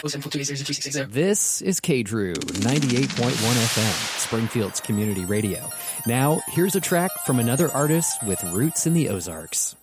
This is K-Drew 98.1 FM, Springfield's community radio. Now, here's a track from another artist with roots in the Ozarks.